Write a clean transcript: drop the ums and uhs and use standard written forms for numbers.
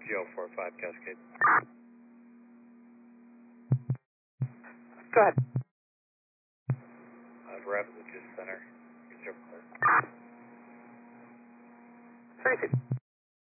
GL45 Cascade. Go ahead. Rapid Logistics Center. 32.